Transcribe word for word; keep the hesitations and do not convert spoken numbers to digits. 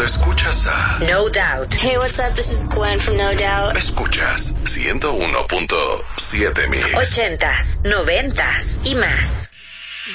Cuando escuchas a No Doubt. Hey, what's up? This is Gwen from No Doubt. Escuchas ciento uno punto siete Mix. Ochentas, noventas y más.